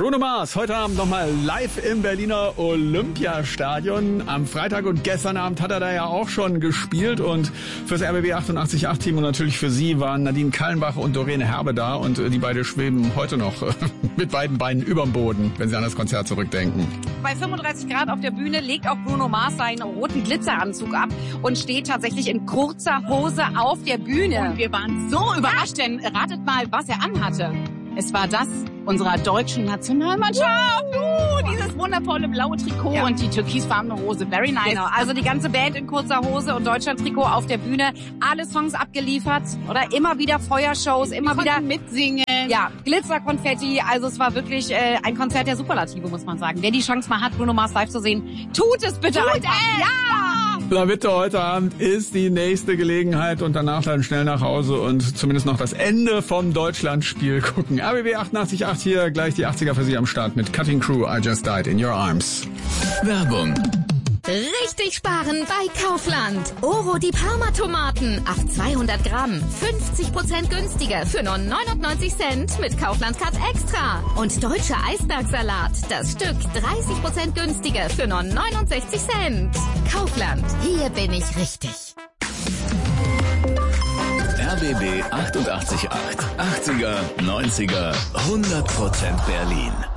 Bruno Mars, heute Abend nochmal live im Berliner Olympiastadion. Am Freitag und gestern Abend hat er da ja auch schon gespielt. Und fürs RBB 88.8 Team und natürlich für Sie waren Nadine Kallenbach und Dorene Herbe da. Und die beiden schweben heute noch mit beiden Beinen überm Boden, wenn Sie an das Konzert zurückdenken. Bei 35 Grad auf der Bühne legt auch Bruno Mars seinen roten Glitzeranzug ab und steht tatsächlich in kurzer Hose auf der Bühne. Und wir waren so überrascht, denn ratet mal, was er anhatte. Es war das unserer deutschen Nationalmannschaft. Dieses wundervolle blaue Trikot und die türkisfarbene Hose. Very nice. Genau, also die ganze Band in kurzer Hose und Deutschland-Trikot auf der Bühne. Alle Songs abgeliefert, oder? Immer wieder Feuershows, immer wieder mitsingen. Ja, Glitzerkonfetti. Also es war wirklich ein Konzert der Superlative, muss man sagen. Wer die Chance mal hat, Bruno Mars live zu sehen, tut es bitte einfach. Ja! Na bitte, heute Abend ist die nächste Gelegenheit und danach dann schnell nach Hause und zumindest noch das Ende vom Deutschlandspiel gucken. RBB 88.8 hier, gleich die 80er für Sie am Start mit Cutting Crew, I Just Died in Your Arms. Werbung. Richtig sparen bei Kaufland. Oro die Parma-Tomaten auf 200 Gramm. 50% günstiger für nur 99 Cent mit Kaufland Cut Extra. Und deutscher Eisbergsalat. Das Stück 30% günstiger für nur 69 Cent. Kaufland. Hier bin ich richtig. RBB 88.8. 80er, 90er, 100% Berlin.